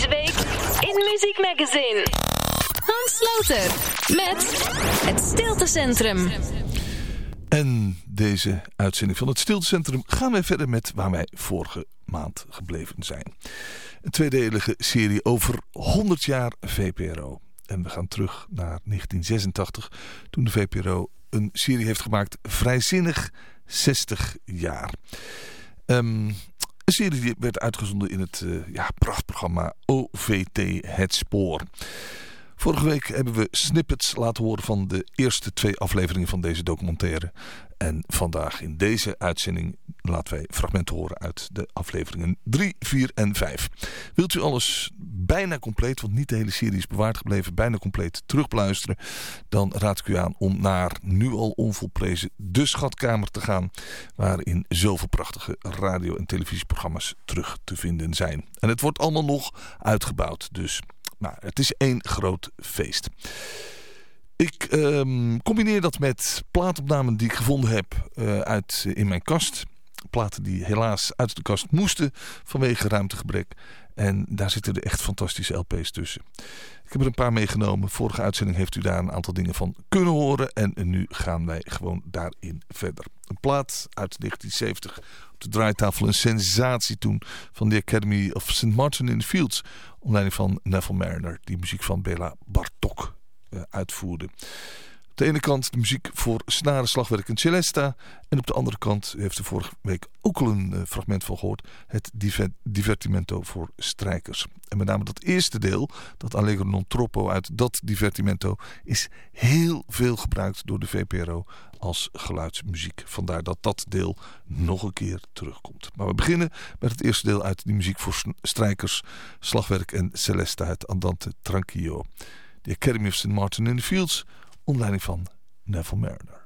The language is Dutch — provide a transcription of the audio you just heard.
Deze week in Muziek Magazine. Hans Sloter met Het Stiltecentrum. En deze uitzending van Het Stiltecentrum gaan wij verder met waar wij vorige maand gebleven zijn. Een tweedelige serie over 100 jaar VPRO. En we gaan terug naar 1986, toen de VPRO een serie heeft gemaakt, Vrijzinnig 60 jaar. Een serie die werd uitgezonden in het prachtprogramma OVT Het Spoor. Vorige week hebben we snippets laten horen van de eerste 2 afleveringen van deze documentaire. En vandaag in deze uitzending laten wij fragmenten horen uit de afleveringen 3, 4 en 5. Wilt u alles bijna compleet, want niet de hele serie is bewaard gebleven, bijna compleet terugbeluisteren, dan raad ik u aan om naar nu al onvolprezen De Schatkamer te gaan, waarin zoveel prachtige radio- en televisieprogramma's terug te vinden zijn. En het wordt allemaal nog uitgebouwd, dus het is één groot feest. Ik combineer dat met plaatopnamen die ik gevonden heb in mijn kast. Platen die helaas uit de kast moesten vanwege ruimtegebrek. En daar zitten er echt fantastische LP's tussen. Ik heb er een paar meegenomen. Vorige uitzending heeft u daar een aantal dingen van kunnen horen. En nu gaan wij gewoon daarin verder. Een plaat uit 1970 op de draaitafel. Een sensatie toen van de Academy of St. Martin in the Fields. Onder leiding van Neville Marriner. Die muziek van Béla Bartók uitvoerde. Op de ene kant de muziek voor snaren, slagwerk en celesta. En op de andere kant, u heeft er vorige week ook al een fragment van gehoord, het divertimento voor strijkers. En met name dat eerste deel, dat Allegro non troppo uit dat divertimento, is heel veel gebruikt door de VPRO als geluidsmuziek. Vandaar dat dat deel nog een keer terugkomt. Maar we beginnen met het eerste deel uit die muziek voor strijkers, slagwerk en celesta, het Andante Tranquillo. De Academy of St. Martin in the Fields, onder leiding van Neville Marriner.